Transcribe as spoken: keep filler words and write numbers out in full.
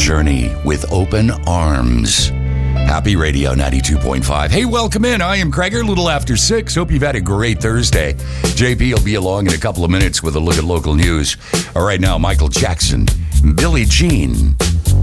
journey with open arms. Happy Radio ninety-two point five. Hey, welcome in. I am Kreger, a little after six. Hope you've had a great Thursday. J P will be along in a couple of minutes with a look at local news. All right, now, Michael Jackson, Billie Jean,